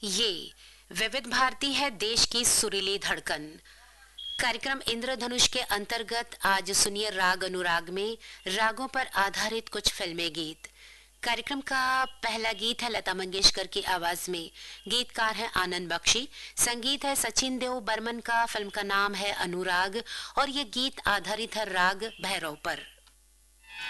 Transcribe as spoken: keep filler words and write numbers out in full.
ये विविध भारती है, देश की सुरीली धड़कन। कार्यक्रम इंद्रधनुष के अंतर्गत आज सुनिए राग अनुराग में रागों पर आधारित कुछ फिल्मी गीत। कार्यक्रम का पहला गीत है लता मंगेशकर की आवाज में। गीतकार है आनंद बख्शी, संगीत है सचिन देव बर्मन का, फिल्म का नाम है अनुराग और ये गीत आधारित है राग भैरव पर।